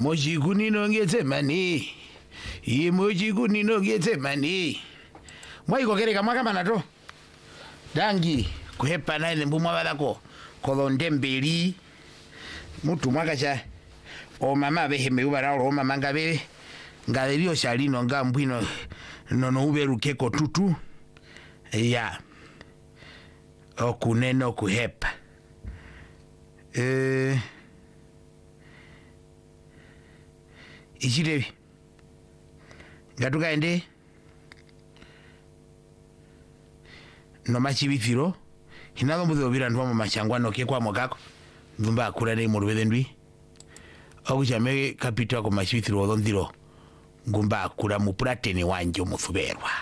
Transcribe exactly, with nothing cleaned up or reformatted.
Mochikunino Getsemani. Ye mochikunino Getsemani. Mwaiko kereka mwakamana to. Dangi kuhepa naile mbumwa balako kolonde mbeli mutu mwakacha o mama beheme ubara o mama ngabe ngalelio shalino ngambwino nono uberuke ko tutu ya okuneno kuhepa eh ichirebi ngatuka ende no machibithiro hinalo mutho bira ndwa machangwano ke kwa mogako ndumba akura ne murubede ndwi okuchame kapitwa ko machibithiro odondiro ngumba akura mu plateni wanje mufuberwa